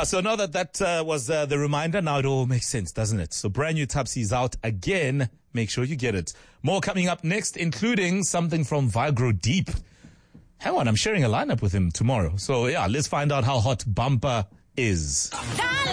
so now that was the reminder, now it all makes sense, doesn't it? So brand new Tupsi's out again. Make sure you get it. More coming up next, including something from Vigro Deep. Hang on, I'm sharing a lineup with him tomorrow. So yeah, let's find out how hot Bumper is.